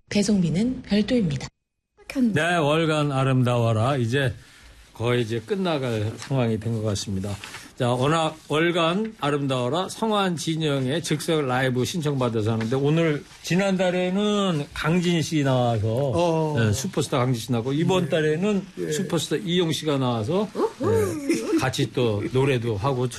배송비는 별도입니다. 네, 월간 아름다워라. 이제 거의 이제 끝나갈 상황이 된 것 같습니다. 자, 워낙 월간 아름다워라 성환 진영의 즉석 라이브 신청받아서 하는데 오늘 지난달에는 강진 씨 나와서 네, 슈퍼스타 강진 씨 나고 이번 달에는 슈퍼스타 이용 씨가 나와서 네, 같이 또 노래도 하고